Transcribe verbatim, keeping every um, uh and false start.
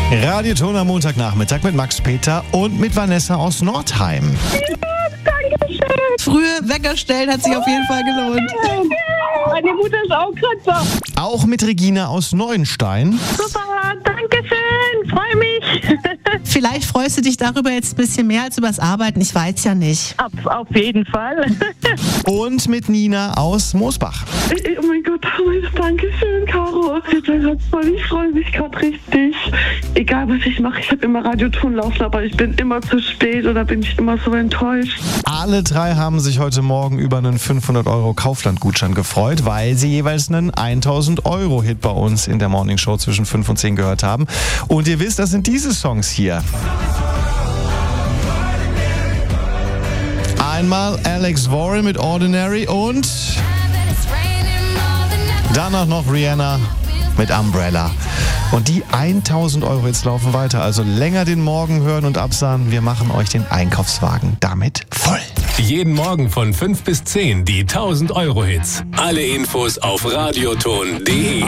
Radioton am Montagnachmittag mit Max Peter und mit Vanessa aus Nordheim. Ja, danke schön. Frühe Wecker stellen hat sich auf jeden Fall gelohnt. Meine Mutter ist auch gerade da. Auch mit Regina aus Neuenstein. Super, danke schön, freue mich. Vielleicht freust du dich darüber jetzt ein bisschen mehr als übers Arbeiten, ich weiß ja nicht. Auf, auf jeden Fall. Und mit Nina aus Moosbach. Oh mein Gott, danke schön, Caro. Ich freue mich gerade richtig. Egal, was ich mache, ich habe immer Radioton laufen, aber ich bin immer zu spät oder bin ich immer so enttäuscht. Alle drei haben sich heute Morgen über einen fünfhundert Euro Kaufland-Gutschein gefreut, weil sie jeweils einen tausend Euro Hit bei uns in der Morning Show zwischen fünf und zehn gehört haben. Und ihr wisst, das sind diese Songs hier. Einmal Alex Warren mit Ordinary und danach noch Rihanna mit Umbrella. Und die tausend Euro jetzt laufen weiter. Also länger den Morgen hören und absahen. Wir machen euch den Einkaufswagen damit voll. Jeden Morgen von fünf bis zehn die tausend Euro Hits. Alle Infos auf radioton punkt de.